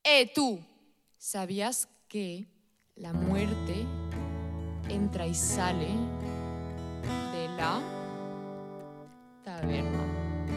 Tú, ¿sabías que la muerte entra y sale de la taberna?